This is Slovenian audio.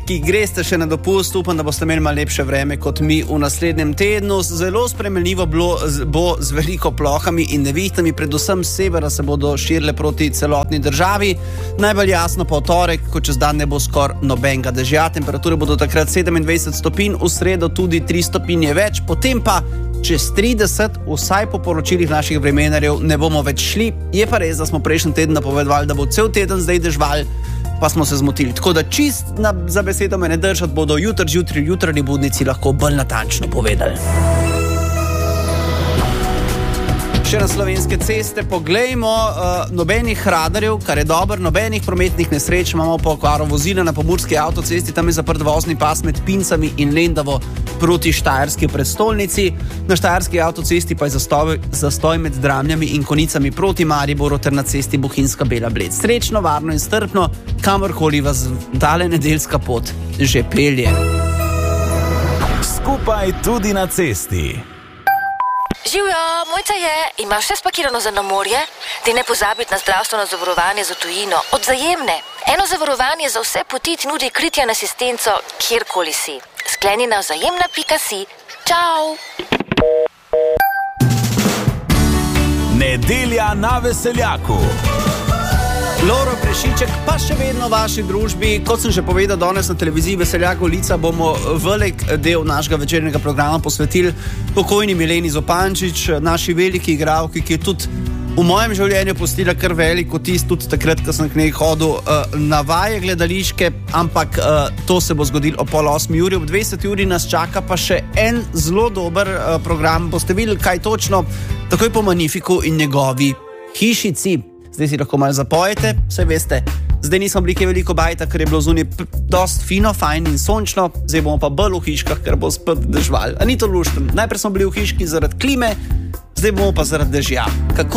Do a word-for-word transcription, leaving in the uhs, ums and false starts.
ki greste še na dopust, upam, da boste imeli malo lepše vreme kot mi v naslednjem tednu. Zelo spremenljivo bo z veliko plohami in nevihtami, predvsem severa se bodo širile proti celotni državi. Najbolj jasno pa v torek, ko čez dan ne bo skoraj nobenega dežja. Temperature bodo takrat sedemindvajset stopinj, v sredo tudi tri stopinje več, potem pa čez trideset, vsaj po poročilih naših vremenarjev, ne bomo več šli. Je pa res, da smo prejšnji teden napovedovali, da bo cel teden zdaj dežval, pa smo se zmotili. Tako da čist na, za besedo me ne držati, bodo jutri, jutri, jutranji budnici lahko bolj natančno povedali. Še na slovenske ceste poglejmo, uh, nobenih radarjev, kar je dobro, nobenih prometnih nesreč, imamo pa okvaro vozila na pomurski avtocesti, tam je zaprt vozni pas med Pincami in Lendavo proti štajerski prestolnici. Na štajerski avtocesti pa je zastoj, zastoj med Dramljami in Konicami proti Mariboru ter na cesti Bohinjska Bela Bled. Srečno, varno in strpno, kamorkoli vas dale nedeljska pot že pelje. Skupaj tudi na cesti. Živjo, Mojca je, imaš vse spakirano za na morje? Ti ne pozabiti na zdravstveno zavarovanje za tujino, od Vzajemne. Eno zavarovanje za vse poti ti nudi kritje in asistenco, kjerkoli si. Skleni na vzajemna pika si. Čau! Nedelja na veseljaku. Loro Prešiček pa še vedno v vaši družbi. Kot sem že povedal, danes na televiziji Veseljak Golica bomo velik del našega večernega programa posvetili pokojni Mileni Zupančič, naši veliki igralki, ki je tudi v mojem življenju pustila kar velik vtis, tudi takrat, ko sem k njej hodil uh, na vaje gledališke, ampak uh, to se bo zgodilo o pol osmi uri, ob dvajseti uri nas čaka pa še en zelo dober uh, program. Boste videli, kaj točno, takoj po Magnifiku in njegovi hišici. Zdaj si lahko malo zapojete, vse veste, zdaj nismo bili kaj veliko bajta, ker je bilo zunaj dost fino, fajn in sončno, zdaj bomo pa bolj v hiškah, ker bo spet dežval. A ni to luštno? Najprej smo bili v hiški zaradi klime, zdaj bomo pa zaradi dežja. Kako